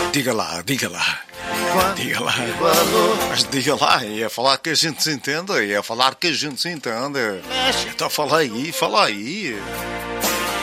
Diga lá, diga lá. Diga lá. Mas diga lá, é falar que a gente se entenda. É falar que a gente se entenda. Então fala aí, fala aí.